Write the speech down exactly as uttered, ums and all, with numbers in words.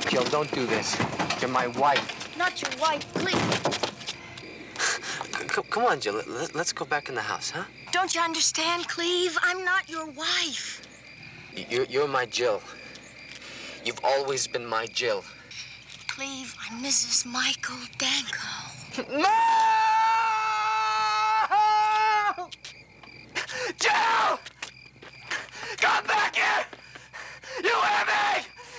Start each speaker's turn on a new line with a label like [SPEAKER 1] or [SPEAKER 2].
[SPEAKER 1] Jill, don't do this. You're my wife.
[SPEAKER 2] Not your wife, Cleve.
[SPEAKER 1] C come on, Jill. Let, let's go back in the house, huh?
[SPEAKER 2] Don't you understand, Cleve? I'm not your wife.
[SPEAKER 1] You're, you're my Jill. You've always been my Jill.
[SPEAKER 2] Cleve, I'm Missus Michael Danko.
[SPEAKER 1] No!